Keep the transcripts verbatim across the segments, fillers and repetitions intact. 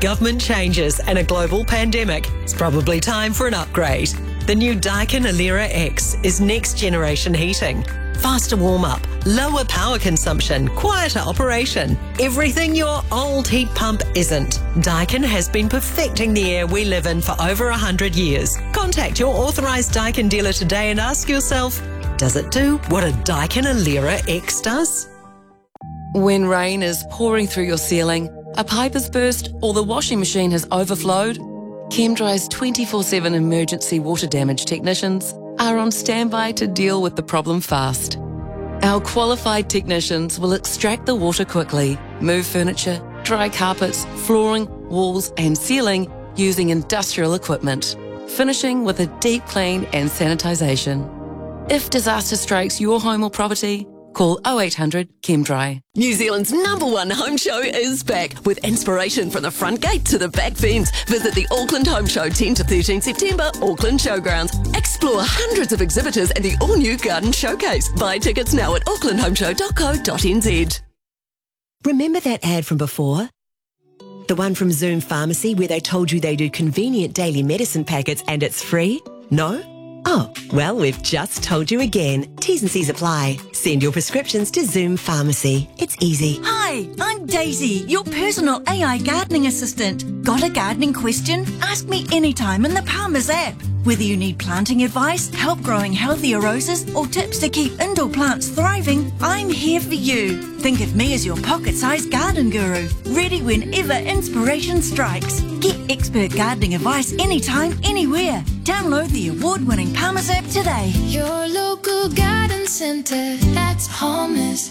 government changes and a global pandemic, it's probably time for an upgrade. The new Daikin Alera X is next generation heating. Faster warm-up, lower power consumption, quieter operation. Everything your old heat pump isn't. Daikin has been perfecting the air we live in for over one hundred years. Contact your authorised Daikin dealer today and ask yourself, does it do what a Daikin Alera X does? When rain is pouring through your ceiling, a pipe has burst or the washing machine has overflowed, ChemDry's twenty-four seven emergency water damage technicians are on standby to deal with the problem fast. Our qualified technicians will extract the water quickly, move furniture, dry carpets, flooring, walls and ceiling using industrial equipment, finishing with a deep clean and sanitisation. If disaster strikes your home or property, call oh eight hundred ChemDry. New Zealand's number one home show is back with inspiration from the front gate to the back fence. Visit the Auckland Home Show tenth to thirteenth September, Auckland Showgrounds. Explore hundreds of exhibitors and the all-new garden showcase. Buy tickets now at auckland home show dot co dot n z. Remember that ad from before? The one from Zoom Pharmacy where they told you they do convenient daily medicine packets and it's free? No? Oh, well, we've just told you again. T's and C's apply. Send your prescriptions to Zoom Pharmacy. It's easy. Hi, I'm Daisy, your personal A I gardening assistant. Got a gardening question? Ask me anytime in the Palmer's app. Whether you need planting advice, help growing healthier roses, or tips to keep indoor plants thriving, I'm here for you. Think of me as your pocket-sized garden guru, ready whenever inspiration strikes. Get expert gardening advice anytime, anywhere. Download the award-winning Palmer's app today. Your local garden centre, that's Palmer's.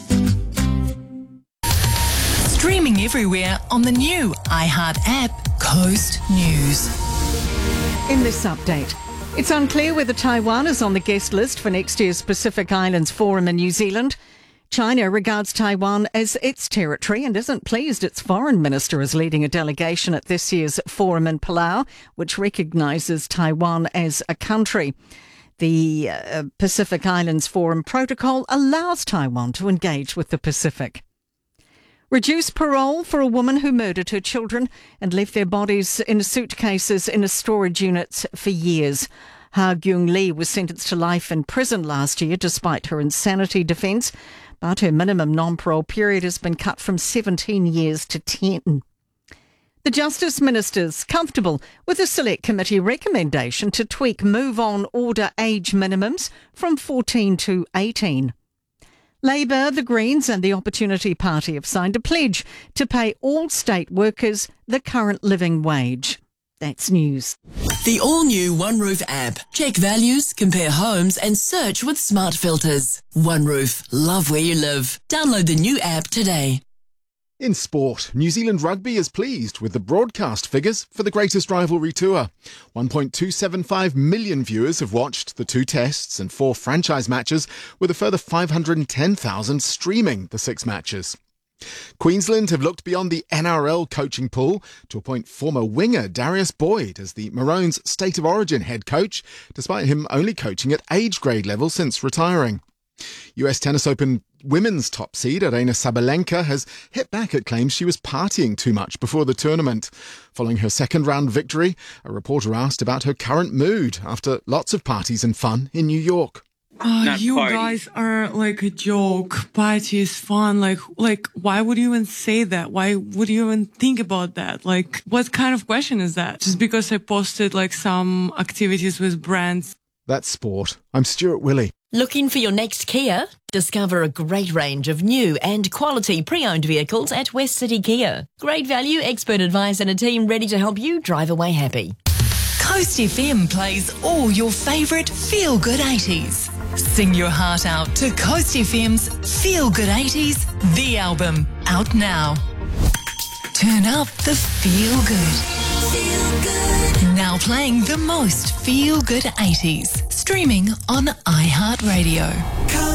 Streaming everywhere on the new iHeart app, Coast News. In this update, it's unclear whether Taiwan is on the guest list for next year's Pacific Islands Forum in New Zealand. China regards Taiwan as its territory and isn't pleased its foreign minister is leading a delegation at this year's forum in Palau, which recognises Taiwan as a country. The uh, Pacific Islands Forum protocol allows Taiwan to engage with the Pacific. Reduce parole for a woman who murdered her children and left their bodies in suitcases in a storage unit for years. Ha Gyung Lee was sentenced to life in prison last year despite her insanity defence, but her minimum non-parole period has been cut from seventeen years to ten. The Justice Minister's comfortable with a Select Committee recommendation to tweak move-on order age minimums from fourteen to eighteen. Labour, the Greens and the Opportunity Party have signed a pledge to pay all state workers the current living wage. That's news. The all-new OneRoof app. Check values, compare homes and search with smart filters. OneRoof. Love where you live. Download the new app today. In sport, New Zealand Rugby is pleased with the broadcast figures for the Greatest Rivalry Tour. one point two seven five million viewers have watched the two tests and four franchise matches, with a further five hundred ten thousand streaming the six matches. Queensland have looked beyond the N R L coaching pool to appoint former winger Darius Boyd as the Maroons' State of Origin head coach, despite him only coaching at age grade level since retiring. U S Tennis Open women's top seed Aryna Sabalenka has hit back at claims she was partying too much before the tournament. Following her second round victory, a reporter asked about her current mood after lots of parties and fun in New York. Uh, you party. Guys are like a joke. Party is fun. Like, like, why would you even say that? Why would you even think about that? Like, what kind of question is that? Just because I posted like some activities with brands. That's sport. I'm Stuart Willey. Looking for your next Kia? Discover a great range of new and quality pre-owned vehicles at West City Kia. Great value, expert advice and a team ready to help you drive away happy. Coast F M plays all your favourite feel-good eighties. Sing your heart out to Coast F M's Feel Good eighties, the album, out now. Turn up the feel good. Feel good. Now playing the most feel good eighties. Streaming on iHeartRadio.